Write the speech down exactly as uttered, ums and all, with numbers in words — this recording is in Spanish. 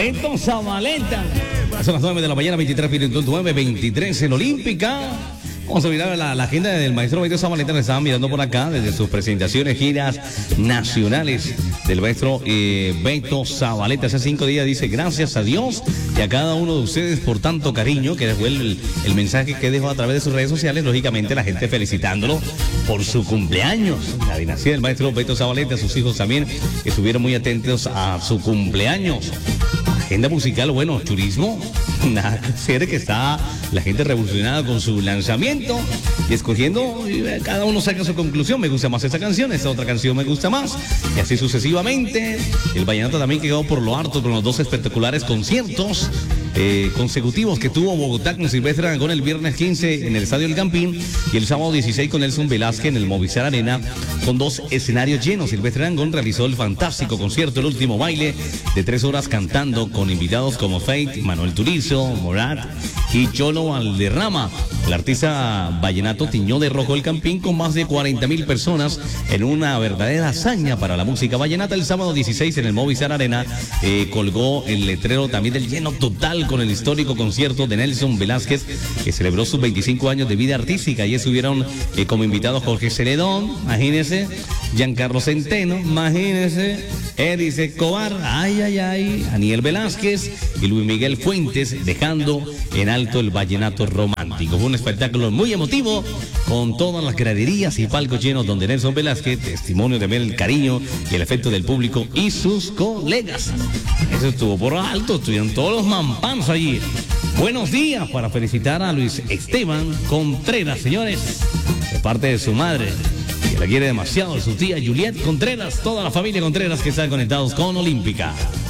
Beto Zabaleta. Son las nueve de la mañana, veintitrés minutos, nueve veintitrés en Olímpica. Vamos a mirar la, la agenda del maestro Beto Zabaleta. Le estaban mirando por acá desde sus presentaciones, giras nacionales del maestro eh, Beto Zabaleta. Hace cinco días dice: gracias a Dios y a cada uno de ustedes por tanto cariño, que fue el, el mensaje que dejó a través de sus redes sociales. Lógicamente la gente felicitándolo por su cumpleaños. La dinastía del maestro Beto Zabaleta, sus hijos también estuvieron muy atentos a su cumpleaños. Agenda musical, bueno, turismo, nada que hacer, que está la gente revolucionada con su lanzamiento y escogiendo, y cada uno saca su conclusión. Me gusta más esta canción, esta otra canción me gusta más, y así sucesivamente. El vallenato también quedó por lo harto con los dos espectaculares conciertos eh, consecutivos que tuvo Bogotá con Silvestre Dangond el viernes quince en el Estadio El Campín y el sábado dieciséis con Nelson Velázquez en el Movistar Arena, con dos escenarios llenos. Silvestre Dangond realizó el fantástico concierto El Último Baile de tres horas cantando con invitados como Fate, Manuel Turizo, Morat y Cholo Valderrama. El artista vallenato tiñó de rojo el Campín con más de cuarenta mil personas en una verdadera hazaña para la música vallenata. El sábado dieciséis en el Movistar Arena eh, colgó el letrero también del lleno total con el histórico concierto de Nelson Velázquez, que celebró sus veinticinco años de vida artística. Y estuvieron eh, como invitados Jorge Celedón, imagínense, Giancarlo Centeno, imagínense, Edis Escobar, ay, ay, ay, Aniel Velázquez y Luis Miguel Fuentes, dejando en alto el vallenato romántico. Fue un espectáculo muy emotivo, con todas las graderías y palcos llenos, donde Nelson Velázquez, testimonio de ver el cariño y el afecto del público y sus colegas. Eso estuvo por alto, estuvieron todos los mampanos allí. Buenos días para felicitar a Luis Esteban Contreras, señores, de parte de su madre, que la quiere demasiado, su tía Juliet Contreras, toda la familia Contreras que están conectados con Olímpica.